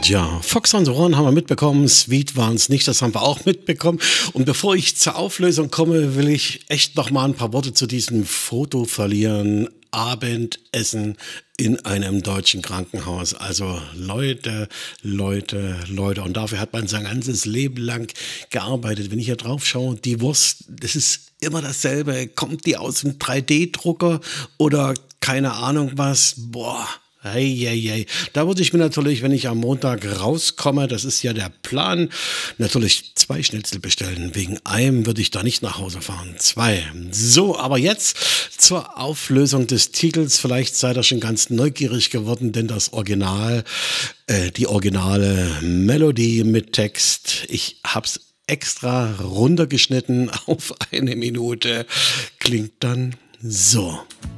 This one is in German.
Ja, Fox on the Run haben wir mitbekommen, Sweet waren es nicht, das haben wir auch mitbekommen. Und bevor ich zur Auflösung komme, will ich echt noch mal ein paar Worte zu diesem Foto verlieren. Abendessen in einem deutschen Krankenhaus. Also Leute, Leute, Leute. Und dafür hat man sein ganzes Leben lang gearbeitet. Wenn ich hier drauf schaue, die Wurst, das ist immer dasselbe. Kommt die aus dem 3D-Drucker oder keine Ahnung was? Boah. Hey, hey, hey. Da würde ich mir natürlich, wenn ich am Montag rauskomme, das ist ja der Plan, natürlich 2 Schnitzel bestellen. Wegen einem würde ich da nicht nach Hause fahren. 2. So, aber jetzt zur Auflösung des Titels. Vielleicht seid ihr schon ganz neugierig geworden, denn das Original, die originale Melodie mit Text, ich hab's extra runtergeschnitten auf 1 Minute, klingt dann so.